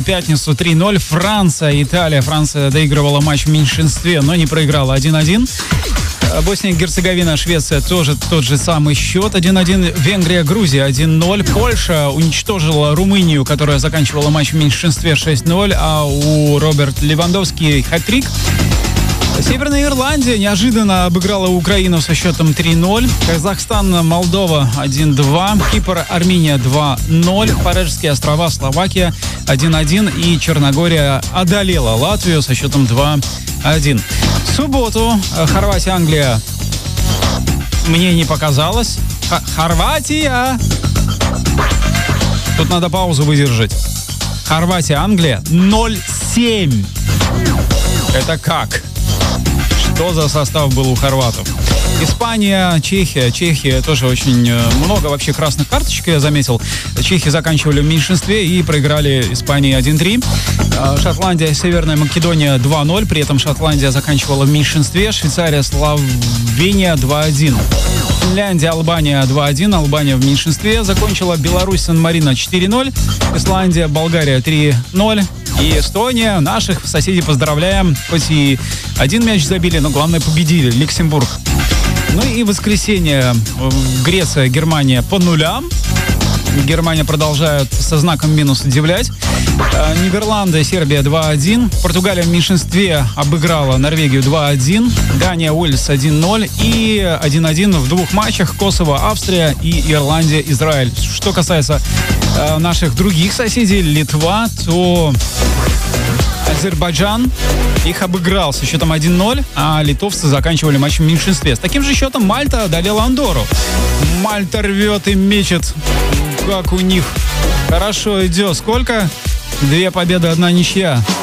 пятницу 3-0. Франция, Италия. Франция доигрывала матч в меньшинстве, но не проиграла 1-1. Босния и Герцеговина, Швеция тоже тот же самый счет 1-1. Венгрия, Грузия 1-0. Польша уничтожила Румынию, которая заканчивала матч в меньшинстве 6-0, а у Роберт Левандовский хэт-трик. Северная Ирландия неожиданно обыграла Украину со счетом 3-0. Казахстан, Молдова 1-2. Кипр, Армения 2-0. Фарерские острова, Словакия 1-1. И Черногория одолела Латвию со счетом 2-1. В субботу Хорватия, Англия. Мне не показалось. Хорватия! Тут надо паузу выдержать. Хорватия, Англия 0-7. Это как? Что за состав был у хорватов? Испания, Чехия. Чехия тоже очень много вообще красных карточек, я заметил. Чехи заканчивали в меньшинстве и проиграли Испании 1-3. Шотландия, Северная Македония 2-0. При этом Шотландия заканчивала в меньшинстве. Швейцария, Словения 2-1. Финляндия, Албания 2-1. Албания в меньшинстве закончила. Беларусь, Сан-Марино 4-0. Исландия, Болгария 3-0. И Эстония. Наших соседей поздравляем. Хоть и один мяч забили, но главное победили. Люксембург. Ну и воскресенье. Греция, Германия по нулям. Германия продолжает со знаком минус удивлять. Нидерланды, Сербия 2-1. Португалия в меньшинстве обыграла Норвегию 2-1. Дания, Уэльс 1-0. И 1-1 в двух матчах. Косово, Австрия и Ирландия, Израиль. Что касается наших других соседей, Литва, то Азербайджан их обыграл со счетом 1-0, а литовцы заканчивали матч в меньшинстве. С таким же счетом Мальта одолела Андорру. Мальта рвет и мечет. Как у них хорошо идет. Сколько? 2 победы, 1 ничья.